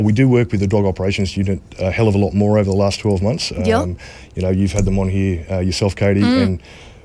We do work with the Dog Operations Unit a hell of a lot more over the last 12 months. You've had them on here yourself, Katie, and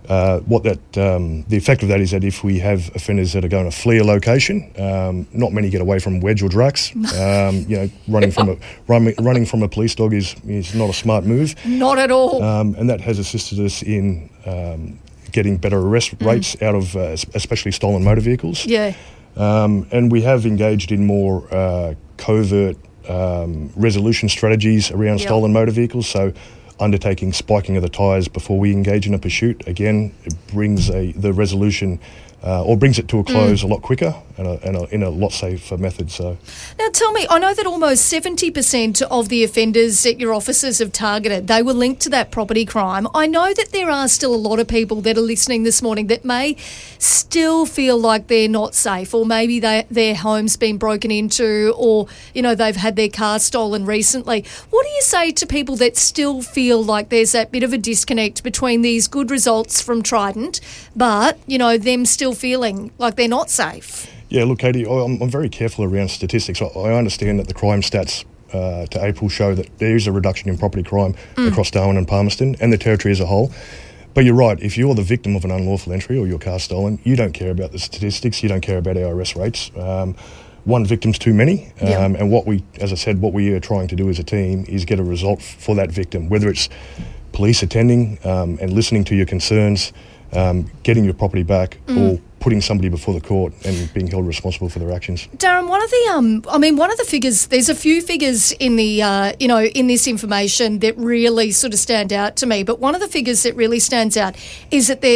the effect of that is that if we have offenders that are going to flee a location, not many get away from Wedge or Drax. Running from a police dog is not a smart move. Not at all. And that has assisted us in getting better arrest rates out of especially stolen motor vehicles. Yeah. And we have engaged in more covert resolution strategies around stolen motor vehicles. So undertaking spiking of the tyres before we engage in a pursuit, again, it brings the resolution or brings it to a close a lot quicker and in a lot safer method. So, now tell me, I know that almost 70% of the offenders that your officers have targeted, they were linked to that property crime. I know that there are still a lot of people that are listening this morning that may still feel like they're not safe, or maybe their home's been broken into, or they've had their car stolen recently. What do you say to people that still feel like there's that bit of a disconnect between these good results from Trident, but them still feeling like they're not safe? Yeah, look, Katie, I'm very careful around statistics. I understand that the crime stats to April show that there is a reduction in property crime across Darwin and Palmerston and the Territory as a whole. But you're right, if you're the victim of an unlawful entry or your car stolen, you don't care about the statistics, you don't care about our arrest rates. One victim's too many. And what we are trying to do as a team is get a result for that victim, whether it's police attending and listening to your concerns, getting your property back, or putting somebody before the court and being held responsible for their actions. Darren, one of the figures, there's a few figures in the, in this information that really sort of stand out to me, but one of the figures that really stands out is that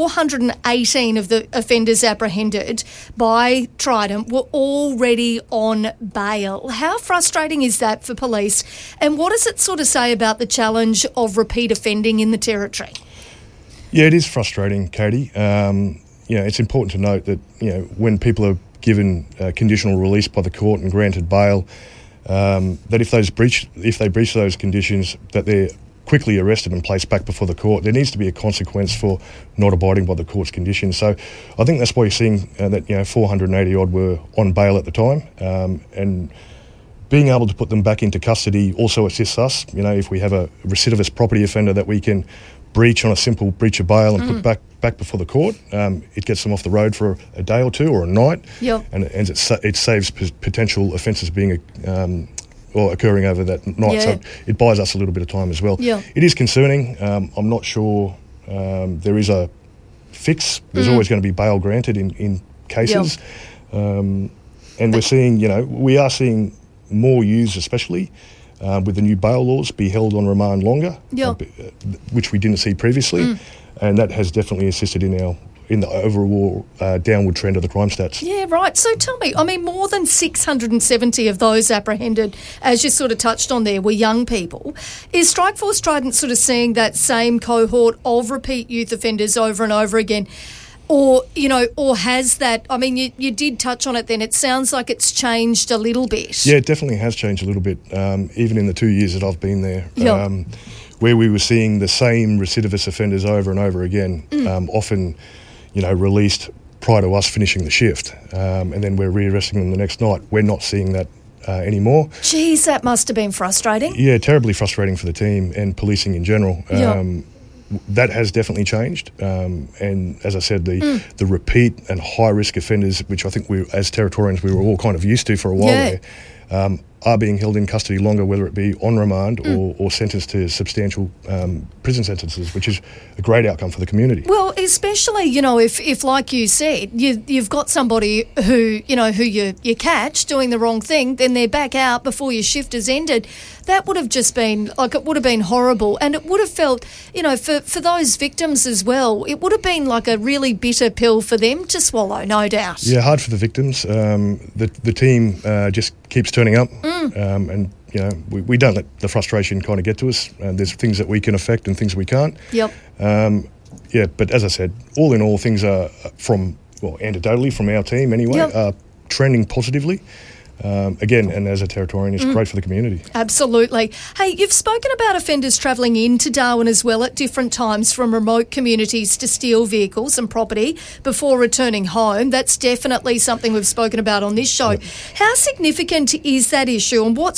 418 of the offenders apprehended by Trident were already on bail. How frustrating is that for police? And what does it sort of say about the challenge of repeat offending in the Territory? Yeah, it is frustrating, Katie. It's important to note that, when people are given conditional release by the court and granted bail, that if they breach those conditions, that they're quickly arrested and placed back before the court. There needs to be a consequence for not abiding by the court's conditions. So I think that's why you're seeing that 480 odd were on bail at the time, and being able to put them back into custody also assists us. If we have a recidivist property offender that we can breach on a simple breach of bail and put back before the court, it gets them off the road for a day or two or a night, and it saves potential offences being occurring over that night. So it buys us a little bit of time as well. It is concerning. I'm not sure there is a fix. There's always going to be bail granted in cases, and we are seeing more youths, especially with the new bail laws, be held on remand longer, which we didn't see previously, and that has definitely assisted in the overall downward trend of the crime stats. Yeah, right. So tell me, more than 670 of those apprehended, as you sort of touched on there, were young people. Is Strikeforce Trident sort of seeing that same cohort of repeat youth offenders over and over again? Or has that, you did touch on it then, it sounds like it's changed a little bit. Yeah, it definitely has changed a little bit, even in the 2 years that I've been there, where we were seeing the same recidivist offenders over and over again, often, released prior to us finishing the shift, and then we're rearresting them the next night. We're not seeing that anymore. Geez, that must have been frustrating. Yeah, terribly frustrating for the team and policing in general. That has definitely changed, and as I said, the repeat and high-risk offenders, which I think as Territorians we were all kind of used to for a while there, are being held in custody longer, whether it be on remand or sentenced to substantial prison sentences, which is a great outcome for the community. Well, especially, if like you said, you've got somebody who you catch doing the wrong thing, then they're back out before your shift has ended. That would have just been, it would have been horrible. And it would have felt, for those victims as well, it would have been like a really bitter pill for them to swallow, no doubt. Yeah, hard for the victims. The team just keeps turning up, and we don't let the frustration kind of get to us. There's things that we can affect and things we can't. But as I said, all in all, things are anecdotally from our team anyway, are trending positively. Again, and as a Territorian, it's great for the community. Absolutely. Hey, you've spoken about offenders travelling into Darwin as well at different times from remote communities to steal vehicles and property before returning home. That's definitely something we've spoken about on this show. Yep. How significant is that issue, and what